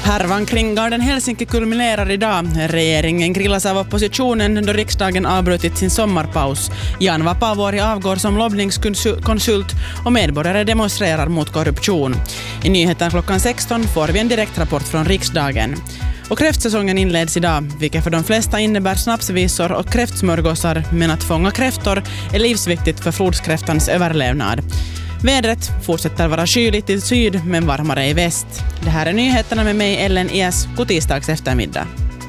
Härvan kring Garden Helsinki kulminerar idag. Regeringen grillas av oppositionen då riksdagen avbrutit sin sommarpaus. Jan Vapaavuori avgår som lobbningskonsult och medborgare demonstrerar mot korruption. I nyheten klockan 16 får vi en direktrapport från riksdagen. Och kräftsäsongen inleds idag, vilket för de flesta innebär snapsvisor och kräftsmörgåsar, men att fånga kräftor är livsviktigt för flodskräftans överlevnad. Vädret fortsätter vara kyligt i syd men varmare i väst. Det här är nyheterna med mig Ellen Es, god tisdags eftermiddag.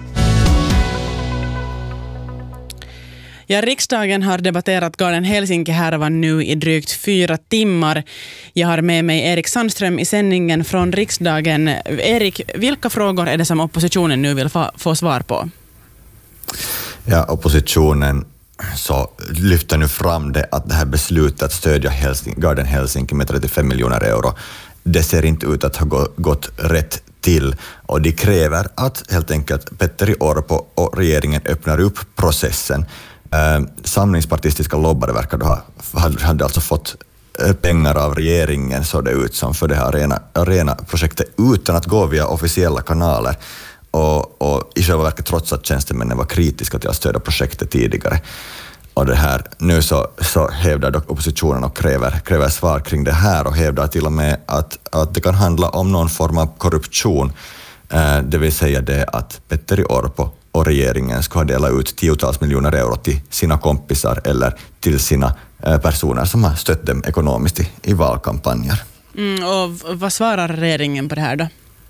Ja, riksdagen har debatterat Garden Helsinki-härvan nu i drygt 4 timmar. Jag har med mig Erik Sandström i sändningen från riksdagen. Erik, vilka frågor är det som oppositionen nu vill få svar på? Ja, oppositionen så lyfter nu fram det att det här beslutet att stödja Garden Helsinki med 35 miljoner euro, det ser inte ut att ha gått rätt till, och de kräver att helt enkelt Petteri Orpo och regeringen öppnar upp processen. Samlingspartistiska lobbare verkar då hade alltså fått pengar av regeringen, så det ut som, för det här arena-projektet utan att gå via officiella kanaler. Och i själva verket trots att tjänstemännen var kritiska till att stödja projektet tidigare. Och det här, nu så hävdar dock oppositionen och kräver svar kring det här, och hävdar till och med att det kan handla om någon form av korruption. Det vill säga det att Petteri Orpo och regeringen ska dela ut 10-tals miljoner euro till sina kompisar eller till sina personer som har stött dem ekonomiskt i valkampanjer. Och vad svarar regeringen på det här då?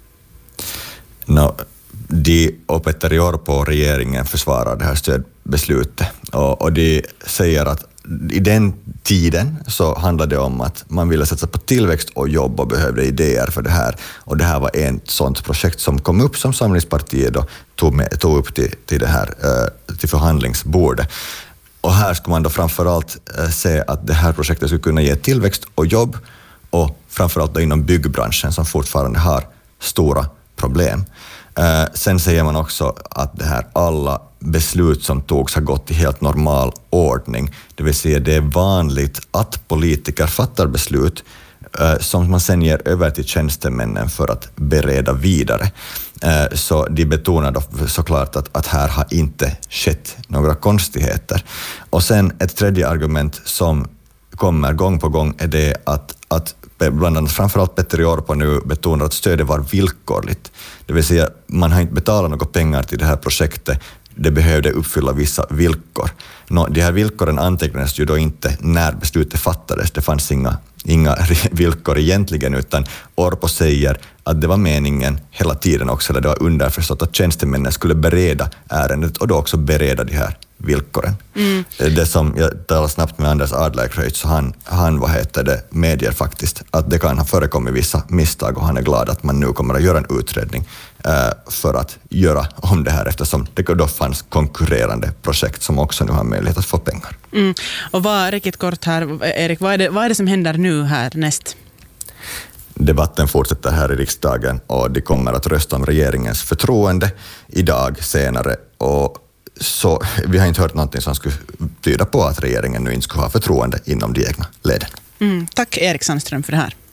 De och Petteri Orpo och regeringen försvarar det här stödbeslutet, och de säger att i den tiden så handlade det om att man ville satsa på tillväxt och jobb och behövde idéer för det här, och det här var ett sådant projekt som kom upp som Samlingspartiet då tog upp till det här till förhandlingsbordet. Och här ska man då framförallt se att det här projektet skulle kunna ge tillväxt och jobb, och framförallt då inom byggbranschen som fortfarande har stora problem. Sen säger man också att det här alla beslut som togs har gått i helt normal ordning. Det vill säga det är vanligt att politiker fattar beslut som man sen ger över till tjänstemännen för att bereda vidare. Så de betonar då såklart att här har inte skett några konstigheter. Och sen ett tredje argument som kommer gång på gång är det att bland annat framförallt Petteri Orpo nu betonar att stödet var villkorligt. Det vill säga man har inte betalat några pengar till det här projektet. Det behövde uppfylla vissa villkor. De här villkoren antecknades ju då inte när beslutet fattades. Det fanns inga villkor egentligen, utan Orpo säger att det var meningen hela tiden också, eller det var underförstått att tjänstemännen skulle bereda ärendet och då också bereda de här villkoren. Det som jag talar snabbt med Anders Adlercreutz, så han medger faktiskt att det kan ha förekommit vissa misstag, och han är glad att man nu kommer att göra en utredning för att göra om det här, eftersom det då fanns konkurrerande projekt som också nu har möjlighet att få pengar. Och riktigt kort här, Erik, vad är det som händer nu här näst? Debatten fortsätter här i riksdagen, och de kommer att rösta om regeringens förtroende idag senare, och så vi har inte hört någonting som skulle tyda på att regeringen nu inte skulle ha förtroende inom de egna leden. Tack Erik Sandström för det här.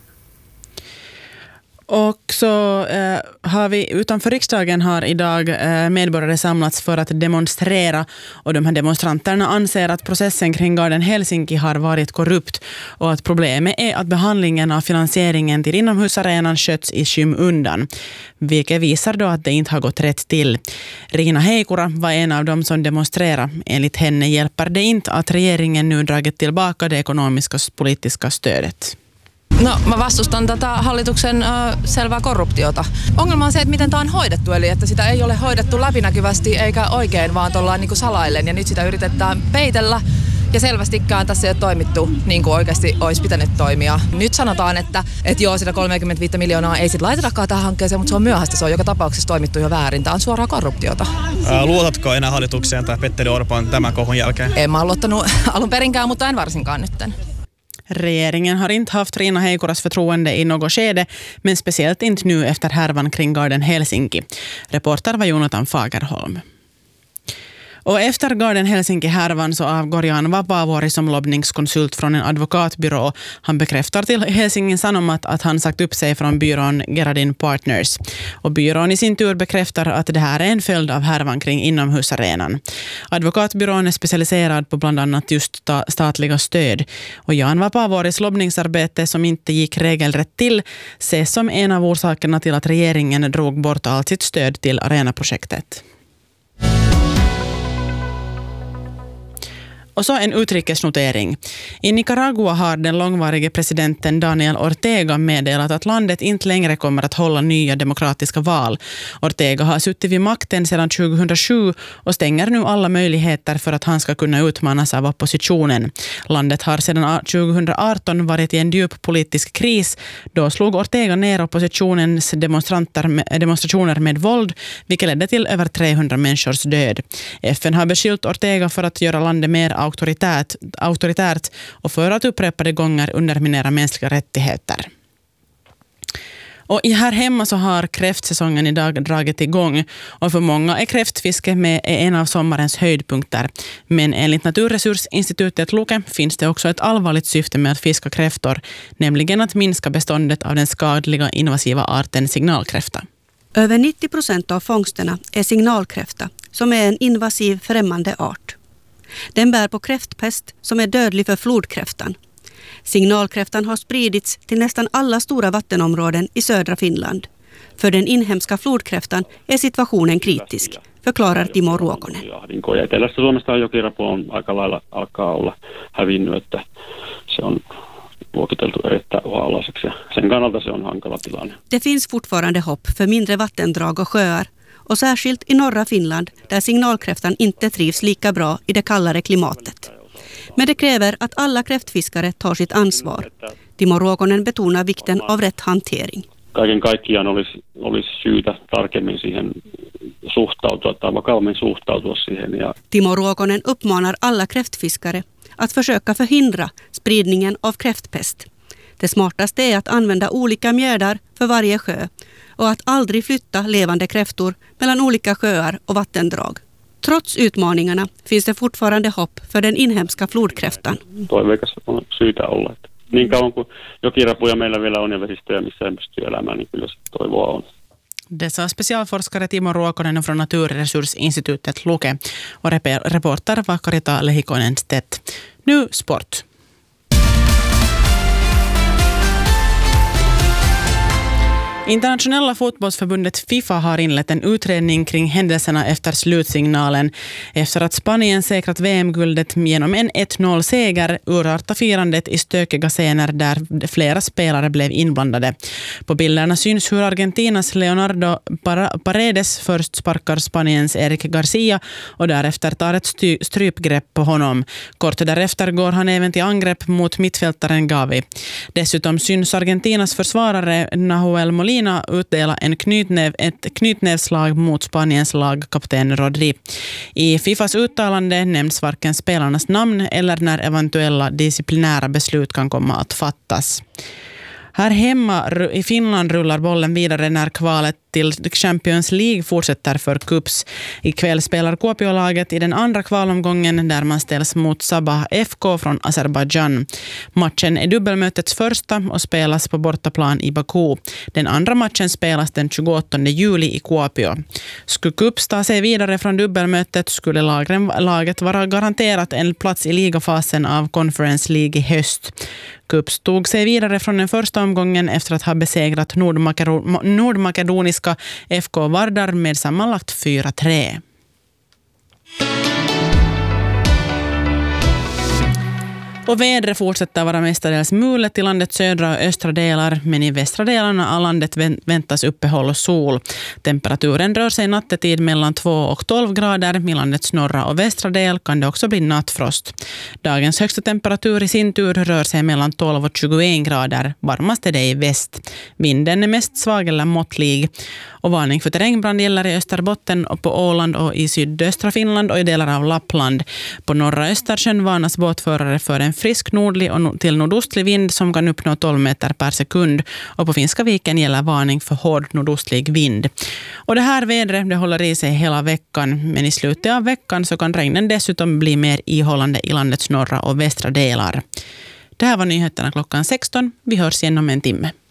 Och så har vi utanför riksdagen har idag medborgare samlats för att demonstrera, och de här demonstranterna anser att processen kring Garden Helsinki har varit korrupt, och att problemet är att behandlingen av finansieringen till inomhusarenan sköts i skymundan, vilket visar då att det inte har gått rätt till. Riina Heikura var en av dem som demonstrerade. Enligt henne hjälper det inte att regeringen nu dragit tillbaka det ekonomiska politiska stödet. No, mä vastustan tätä hallituksen selvää korruptiota. Ongelma on se, että miten tämä on hoidettu, eli että sitä ei ole hoidettu läpinäkyvästi eikä oikein, vaan ollaan niin kuin salaillen, ja nyt sitä yritetään peitellä. Ja selvästikään tässä ei ole toimittu niin kuin oikeasti olisi pitänyt toimia. Nyt sanotaan, että joo, sitä 35 miljoonaa ei sitten laitetakaan tähän hankkeeseen, mutta se on myöhäistä. Se on joka tapauksessa toimittu jo väärin. Tämä on suoraa korruptiota. Luotatko enää hallitukseen tai Petteri Orpon tämän kohun jälkeen? En mä ole luottanut alun perinkään, mutta en varsinkaan nytten. Regeringen har inte haft Riina Heikuras förtroende i något skede, men speciellt inte nu efter härvan kring Garden Helsinki. Reporter var Jonathan Fagerholm. Och efter Garden Helsinki-härvan så avgår Jan Vapaavuori som lobbningskonsult från en advokatbyrå. Han bekräftar till Helsingin Sanomat att han sagt upp sig från byrån Geradin Partners. Och byrån i sin tur bekräftar att det här är en följd av härvan kring inomhusarenan. Advokatbyrån är specialiserad på bland annat just statliga stöd. Och Jan Vapaavuoris lobbningsarbete som inte gick regelrätt till ses som en av orsakerna till att regeringen drog bort allt sitt stöd till arenaprojektet. Och så en utrikesnotering. I Nicaragua har den långvarige presidenten Daniel Ortega meddelat att landet inte längre kommer att hålla nya demokratiska val. Ortega har suttit vid makten sedan 2007 och stänger nu alla möjligheter för att han ska kunna utmanas av oppositionen. Landet har sedan 2018 varit i en djup politisk kris. Då slog Ortega ner oppositionens demonstrationer med våld, vilket ledde till över 300 människors död. FN har beskyllt Ortega för att göra landet mer auktoritärt och för att upprepade gånger underminera mänskliga rättigheter. Och här hemma så har kräftsäsongen idag dragit igång och för många är kräftfiske med en av sommarens höjdpunkter. Men enligt Naturresursinstitutet Luke finns det också ett allvarligt syfte med att fiska kräftor, nämligen att minska beståndet av den skadliga invasiva arten signalkräfta. Över 90% av fångsterna är signalkräfta, som är en invasiv främmande art. Den bär på kräftpest som är dödlig för flodkräftan. Signalkräftan har spridits till nästan alla stora vattenområden i södra Finland. För den inhemska flodkräftan är situationen kritisk, förklarar Timo Ruokonen. Etelässä Suomesta jokirapu on aika lailla alkaa olla hävinnyt, että se on luokiteltu erittäin uhanalaiseksi ja sen kannalta se on hankala tilanne. Det finns fortfarande hopp för mindre vattendrag och sjöar. Och särskilt i norra Finland där signalkräftan inte trivs lika bra i det kallare klimatet. Men det kräver att alla kräftfiskare tar sitt ansvar. Timo Ruokonen betonar vikten av rätt hantering. Kaiken kaikkiaan olisi syytä tarkemmin siihen suhtautua tai vakavammin suhtautua siihen. Timo Ruokonen uppmanar alla kräftfiskare att försöka förhindra spridningen av kräftpest. Det smartaste är att använda olika mjärdar för varje sjö och att aldrig flytta levande kräftor mellan olika sjöar och vattendrag. Trots utmaningarna finns det fortfarande hopp för den inhemska flodkräftan. Toiveikas on syytä olla. Niin kauan kuin jokirapuja meillä vielä on ja vesistöjä, missä ei pysty elämään, niin kyllä toivoa on. Det sa specialforskare Timo Ruokonen från Naturresursinstitutet Luke och reporter var Karita Lehikonen-Stedt. Nu sport. Internationella fotbollsförbundet FIFA har inlett en utredning kring händelserna efter slutsignalen. Efter att Spanien säkrat VM-guldet genom en 1-0-seger urartade firandet i stökiga scener där flera spelare blev inblandade. På bilderna syns hur Argentinas Leonardo Paredes först sparkar Spaniens Eric Garcia och därefter tar ett strypgrepp på honom. Kort därefter går han även till angrepp mot mittfältaren Gavi. Dessutom syns Argentinas försvarare Nahuel Molina utdela ett knytnävslag mot Spaniens lagkapten Rodri. I FIFAs uttalande nämns varken spelarnas namn eller när eventuella disciplinära beslut kan komma att fattas. Här hemma i Finland rullar bollen vidare när kvalet till Champions League fortsätter för Cups. Ikväll spelar Kuopiolaget i den andra kvalomgången där man ställs mot Sabah FK från Azerbaijan. Matchen är dubbelmötets första och spelas på bortaplan i Baku. Den andra matchen spelas den 28 juli i Kuopio. Skulle Cups ta sig vidare från dubbelmötet skulle laget vara garanterat en plats i ligafasen av Conference League i höst. Cups tog sig vidare från den första omgången efter att ha besegrat nordmakedoniska FK Vardar med sammanlagt 4-3. Och vädret fortsätter vara mestadels mulet i landets södra och östra delar, men i västra delarna av landet väntas uppehåll och sol. Temperaturen rör sig nattetid mellan 2 och 12 grader. I landets norra och västra del kan det också bli nattfrost. Dagens högsta temperatur i sin tur rör sig mellan 12 och 21 grader. Varmast är det i väst. Vinden är mest svag eller måttlig. Och varning för terrängbrand gäller i Österbotten och på Åland och i sydöstra Finland och i delar av Lappland. På norra Östersjön varnas båtförare för en frisk nordlig och till nordostlig vind som kan uppnå 12 meter per sekund. Och på Finska viken gäller varning för hård nordostlig vind. Och det här vädret det håller i sig hela veckan, men i slutet av veckan så kan regnen dessutom bli mer ihållande i landets norra och västra delar. Det här var nyheterna klockan 16. Vi hörs igen om en timme.